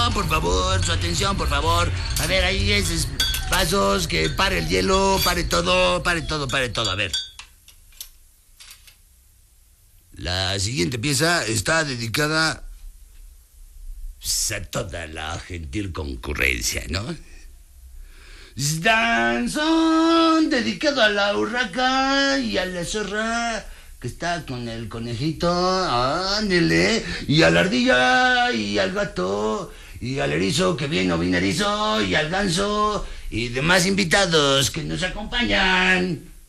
su atención, por favor. A ver, ahí esos pasos, que pare el hielo, pare todo. A ver. La siguiente pieza está dedicada a toda la gentil concurrencia, ¿no? Danzón dedicado a la urraca y a la zorra que está con el conejito, ándele, y a la ardilla y al gato y al erizo que viene o viene erizo y al ganso y demás invitados que nos acompañan.